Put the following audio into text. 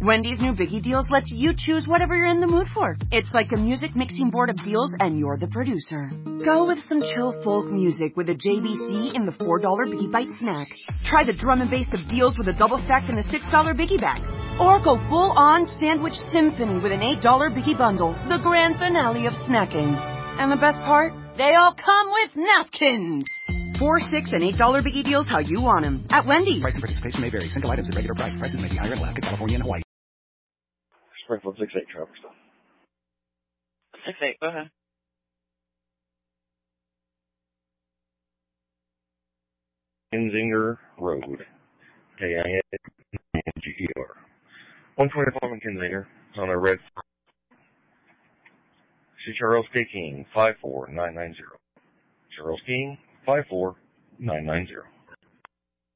Wendy's new Biggie Deals lets you choose whatever you're in the mood for. It's like a music mixing board of deals, and you're the producer. Go with some chill folk music with a JBC in the $4 Biggie Bite snack. Try the drum and bass of deals with a double stack in the $6 Biggie bag. Or go full-on sandwich symphony with an $8 Biggie bundle, the grand finale of snacking. And the best part? They all come with napkins. $4, $6, and $8 Biggie Deals how you want them. At Wendy's. Price and participation may vary. Single items at regular price. Prices may be higher in Alaska, California, and Hawaii. Springfield 68 traffic stop. 68, go ahead. Kinzinger Road. K-I-N-G-E-R. 124 Kinzinger. It's on a red. See Charles K. King, 54990. Charles King, 54990.